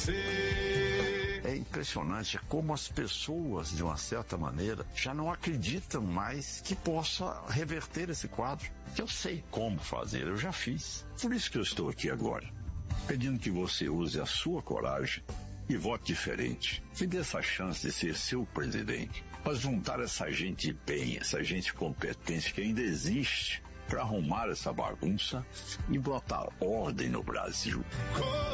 você. É impressionante como as pessoas, de uma certa maneira, já não acreditam mais que possa reverter esse quadro. Eu sei como fazer, eu já fiz. Por isso que eu estou aqui agora, pedindo que você use a sua coragem e vote diferente. Me dê essa chance de ser seu presidente, para juntar essa gente bem, essa gente competente que ainda existe, para arrumar essa bagunça e botar ordem no Brasil.